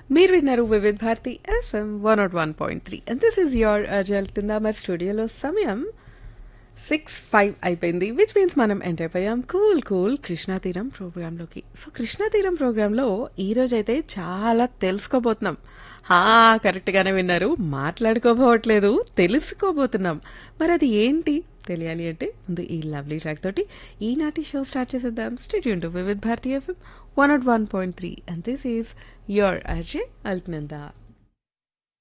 మీరు విన్నారు Vividh Bharati FM 101.3 and this is your అజల్ కింద మరి స్టూడియోలో సమయం 6:05 అయిపోయింది విచ్ మీన్స్ మనం ఎంటర్ అయిపోయాం కూల్ కూల్ కృష్ణా తీరం ప్రోగ్రాంలోకి. సో కృష్ణా తీరం ప్రోగ్రాంలో ఈ రోజైతే చాలా తెలుసుకోబోతున్నాం. కరెక్ట్గానే విన్నారు, మాట్లాడుకోబోవట్లేదు, తెలుసుకోబోతున్నాం. మరి అది ఏంటి తెలియాలి అంటే ముందు ఈ లవ్లీ ట్రాక్ తోటి ఈనాటి షో స్టార్ట్ చేసేద్దాం. Stadium to Vividh Bharati FM 101.3 and this is your Ajay Alaknanda.